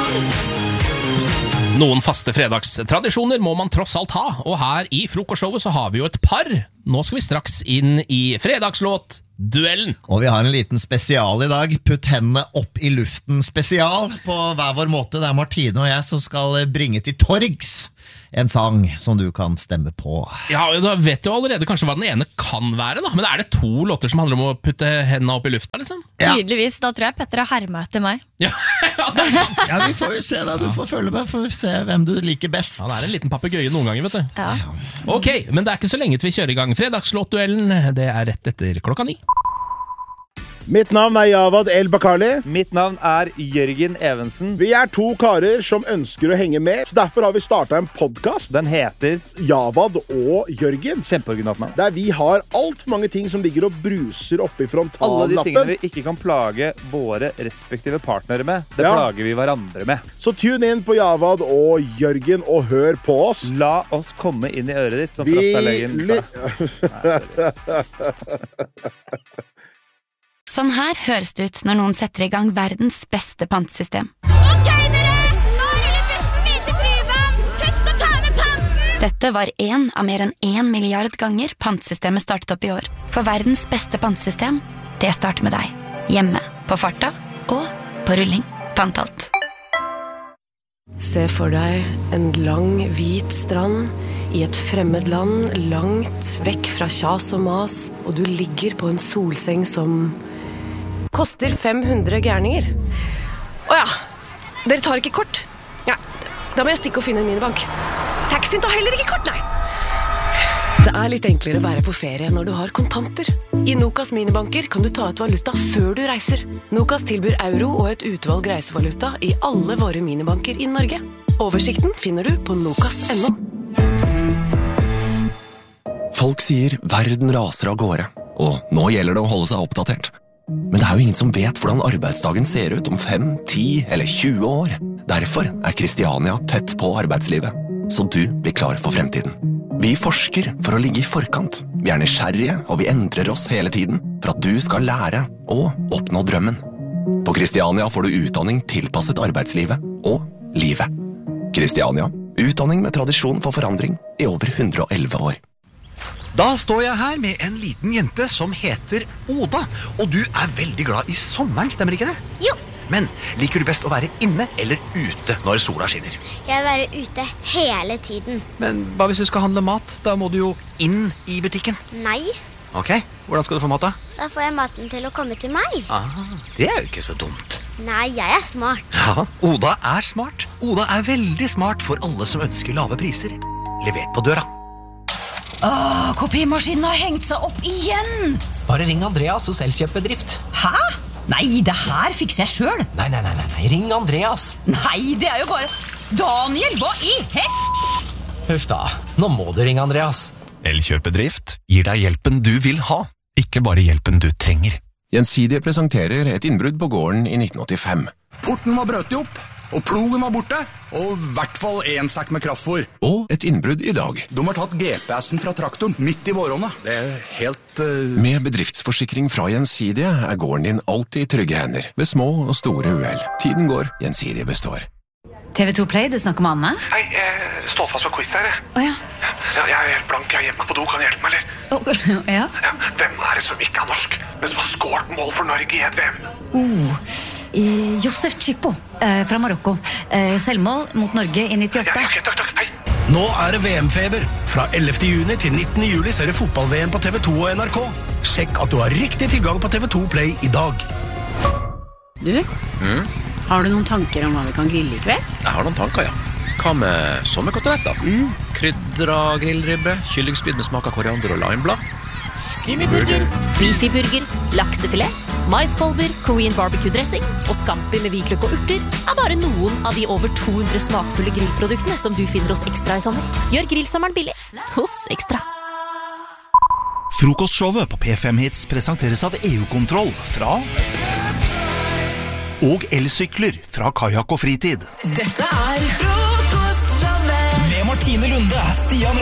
Noen faste fredagstradisjoner må man tross alt ha, og her i frokostshowet så har vi jo et par. Nå skal vi straks inn i fredagslåt-duellen. Og vi har en liten spesial i dag, Putt hendene opp i luften spesial, på hver vår måte. Det er Martine og jeg som skal bringe til torgs en sang som du kan stemme på. Ja, da vet du allerede kanskje hva den ene kan være da, men er det 2 låter som handler om å putte hendene opp i lufta, liksom? Ja. Tydeligvis, da tror jeg Petter har hermet etter meg. Ja, Ja, vi får jo se da, du får følge med, får vi se hvem du liker best. Han er en liten papegøye noen ganger, vet du. Ja. Ok, men det er ikke så lenge til vi kjører i gang fredagslåtduellen. Det er rett etter 9:00. Mitt navn er Javad El Bakali. Mitt navn er Jørgen Evensen. Vi er 2 karer som ønsker å henge med, så derfor har vi startet en podcast. Den heter Javad og Jørgen. Kjempeoriginalt navn. Der vi har alt for mange ting som ligger og bruser oppi Alle de frontallappen. tingene vi ikke kan plage våre respektive partnere med, det Ja. plager vi hverandre med. Så tune inn på Javad og Jørgen og hør på oss. La oss komme inn i øret ditt, som Frostalegen sa. Sånn her høres det ut når noen setter i gang verdens beste pantesystem. Ok, dere! Nå ruller bussen videre til Tryvann! Husk å ta med panten! Dette var en av mer enn 1 milliard ganger pantesystemet startet opp i år. For verdens beste pantesystem, det starter med deg. Hjemme, på farta og på rulling. Pantalt. Se for deg en lang, hvit strand i et fremmed land, langt vekk fra kjas og mas, og du ligger på en solseng som koster 500 gærninger. Åja, dere tar ikke kort? Ja, da må jeg stikke og finne en minibank. Taxien tar heller ikke kort, nei. Det er litt enklere å være på ferie når du har kontanter. I Nokas minibanker kan du ta ut valuta før du reiser. Nokas tilbyr euro og et utvalg reisevaluta i alle våre minibanker i Norge. Oversikten finner du på nokas.no. Folk sier verden raser av gårde, og nå gjelder det å holde seg oppdatert. Men det er jo ingen som vet hvordan arbeidsdagen ser ut om 5, 10 eller 20 år. Derfor er Kristiania tett på arbeidslivet, så du blir klar for fremtiden. Vi forsker for å ligge i forkant. Vi er nysgjerrige, og vi endrer oss hele tiden for at du skal lære og oppnå drømmen. På Kristiania får du utdanning tilpasset arbeidslivet og livet. Kristiania, utdanning med tradisjon for forandring i over 111 år. Da står jeg her med en liten jente som heter Oda, og du er veldig glad i sommeren, stemmer ikke det? Jo, Men liker du best å være inne eller ute når sola skinner? jeg vil være ute hele tiden. Men hva hvis du skal handle mat? Da må du jo inn i butikken. Nei, Ok, hvordan skal du få mat da? da får jeg maten til å komme til meg. Det er jo ikke så dumt. Nei, jeg er smart. Ja, Oda er smart. Oda er veldig smart for alle som ønsker lave priser. Levert på døra. Kopimaskinen har hengt seg opp igjen. Bare ring Andreas hos Elkjøpbedrift. Hæ? Nei, det her fikser jeg selv. Nei, ring Andreas. Nei, det er jo bare... Daniel, hva i hett? Huff da, nå må du ringe Andreas. Elkjøpbedrift gir deg hjelpen du vil ha, ikke bare hjelpen du trenger. Gjensidige presenterer et innbrudd på gården i 1985. Porten var brøtet opp, og plogen var borte, og i hvert fall en sekk med kraftfôr. Og et innbrudd i dag. De har tatt GPS-en fra traktoren midt i vårhånda. Det er helt... Med bedriftsforsikring fra Gjensidige er gården din alltid i trygge hender, ved små og store uhell. Tiden går, Gjensidige består. TV2 Play, du snakker med Anne? Hei, jeg står fast på quiz her. Åja. Jeg er helt blank, jeg er hjemme på do, kan du hjelpe meg, eller? Ja. Hvem er det som ikke er norsk, men som har skåret mål for Norge i et VM? Josef Chipo fra Marokko. Selvmål mot Norge i 98. Ok, takk, hei. Nå er det VM-feber. Fra 11. juni til 19. juli ser du fotball-VM på TV2 og NRK. Sjekk at du har riktig tilgang på TV2 Play i dag. Du, har du noen tanker om hva vi kan grille i kveld? Jeg har noen tanker, ja. Hva med sommerkoteletter? Krydra grillribbe, kyllingspyd med smak av koriander og limeblad. Skinnyburger, beefyburger, laksefilet, maiskolber, Korean barbecue-dressing og scampi med hvitløk og urter er bare noen av de over 200 smakfulle grillproduktene som du finner hos Ekstra i sommer. Gjør grillsommeren billig hos Ekstra. Frokostshowet på P5 Hits presenteres av EU-kontroll fra og elsykler fra Kajak og Fritid. Dette er Frokostshowet Med Martine Lunde, Stian